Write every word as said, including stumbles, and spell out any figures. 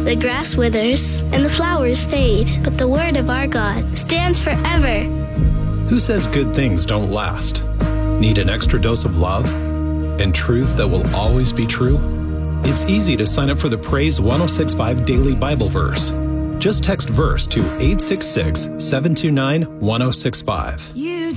The grass withers and the flowers fade, but the word of our God stands forever. Who says good things don't last? Need an extra dose of love and truth that will always be true? It's easy to sign up for the Praise one oh six point five Daily Bible Verse. Just text verse to eight six six, seven two nine, one oh six five. You